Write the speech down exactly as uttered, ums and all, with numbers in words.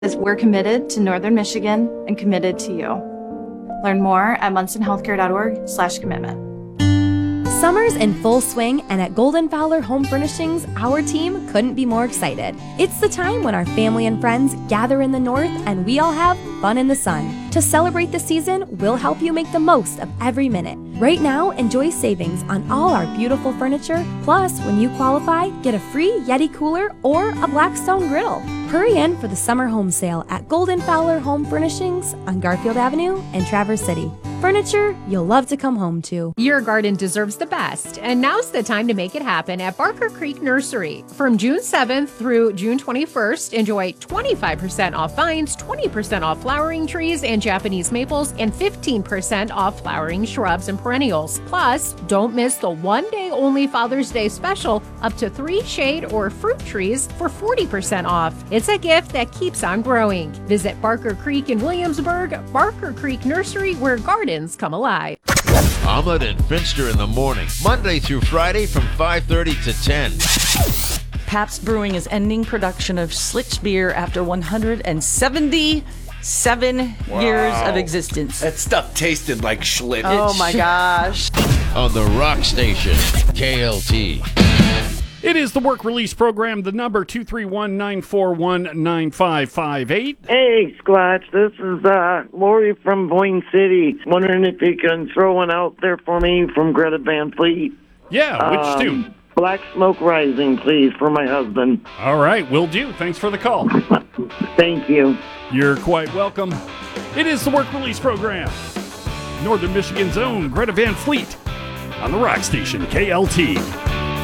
As we're committed to Northern Michigan and committed to you. Learn more at munson healthcare dot org slash commitment. Summer's in full swing, and at Golden Fowler Home Furnishings, our team couldn't be more excited. It's the time when our family and friends gather in the north and we all have fun in the sun. To celebrate the season, we'll help you make the most of every minute. Right now, enjoy savings on all our beautiful furniture. Plus, when you qualify, get a free Yeti cooler or a Blackstone griddle. Hurry in for the summer home sale at Golden Fowler Home Furnishings on Garfield Avenue in Traverse City. Furniture you'll love to come home to. Your garden deserves the best, and now's the time to make it happen at Barker Creek Nursery. From June seventh through June twenty-first, enjoy twenty-five percent off vines, twenty percent off flowering trees and Japanese maples, and fifteen percent off flowering shrubs and perennials. Plus, don't miss the one-day-only Father's Day special, up to three shade or fruit trees for forty percent off. It's a gift that keeps on growing. Visit Barker Creek in Williamsburg, Barker Creek Nursery, where gardens come alive. Omelet and Finster in the morning, Monday through Friday from five thirty to ten. Pabst Brewing is ending production of Schlitz beer after one hundred seventy-seven Wow. years of existence. That stuff tasted like Schlitz. Oh my gosh. On the Rock Station, K L T. It is the work release program, the number two three one, nine four one, nine five five eight. Hey, Squatch, this is uh, Lori from Boyne City. Wondering if you can throw one out there for me from Greta Van Fleet. Yeah, which um, tune? Black Smoke Rising, please, for my husband. All right, will do. Thanks for the call. Thank you. You're quite welcome. It is the work release program. Northern Michigan's own Greta Van Fleet on the Rock Station, K L T.